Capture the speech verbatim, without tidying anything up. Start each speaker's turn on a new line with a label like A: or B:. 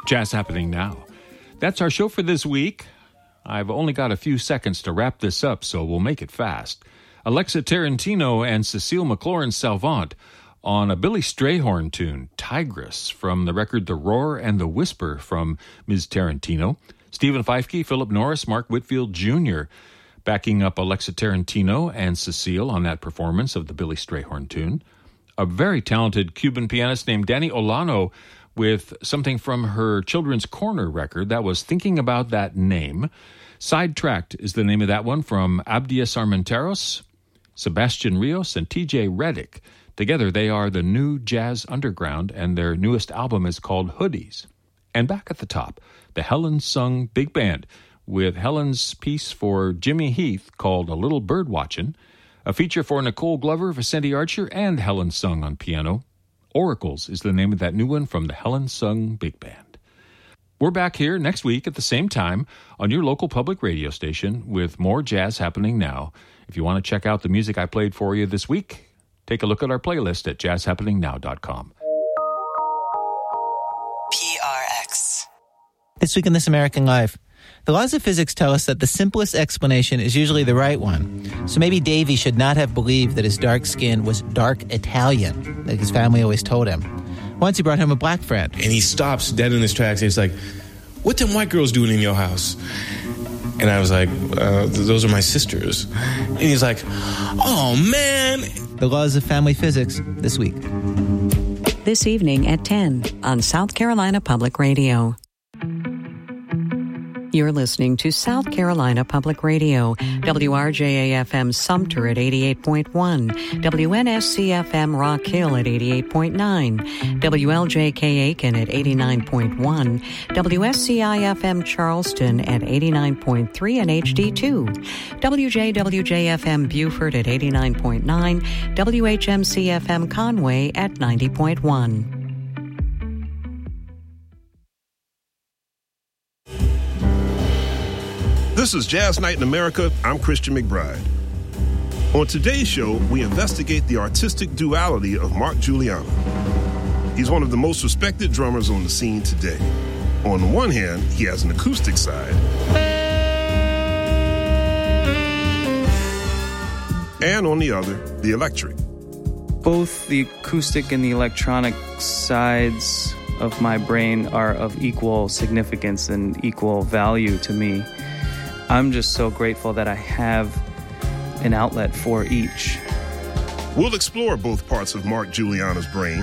A: Jazz Happening Now. That's our show for this week. I've only got a few seconds to wrap this up, so we'll make it fast. Alexa Tarantino and Cecile McLaurin-Salvant on a Billy Strayhorn tune, Tigress, from the record The Roar and the Whisper from Miz Tarantino. Stephen Feifke, Philip Norris, Mark Whitfield Junior backing up Alexa Tarantino and Cecile on that performance of the Billy Strayhorn tune. A very talented Cuban pianist named Danny Olano with something from her Children's Corner record that was Thinking About That Name. Sidetracked is the name of that one from Abdias Armenteros, Sebastian Rios, and T J Reddick. Together they are the New Jazz Underground, and their newest album is called Hoodies. And back at the top, the Helen Sung Big Band with Helen's piece for Jimmy Heath called A Little Bird Watchin', a feature for Nicole Glover, Vicente Archer, and Helen Sung on piano. Oracles is the name of that new one from the Helen Sung Big Band. We're back here next week at the same time on your local public radio station with more Jazz Happening Now. If you want to check out the music I played for you this week, take a look at our playlist at jazz happening now dot com.
B: P R X.
C: This week in This American Life, the laws of physics tell us that the simplest explanation is usually the right one. So maybe Davy should not have believed that his dark skin was dark Italian, like his family always told him. Once he brought home a black friend.
D: And he stops dead in his tracks. And he's like, what them white girls doing in your house? And I was like, uh, those are my sisters. And he's like, oh, man.
C: The laws of family physics this week.
E: This evening at ten on South Carolina Public Radio. You're listening to South Carolina Public Radio, W R J A F M Sumter at eighty-eight point one, W N S C F M Rock Hill at eighty-eight point nine, W L J K Aiken at eighty-nine point one, W S C I F M Charleston at eighty-nine point three and H D two, W J W J F M Beaufort at eighty-nine point nine, W H M C F M Conway at ninety point one.
F: This is Jazz Night in America. I'm Christian McBride. On today's show, we investigate the artistic duality of Mark Guiliana. He's one of the most respected drummers on the scene today. On the one hand, he has an acoustic side. And on the other, the electric.
G: Both the acoustic and the electronic sides of my brain are of equal significance and equal value to me. I'm just so grateful that I have an outlet for each.
F: We'll explore both parts of Mark Guiliana's brain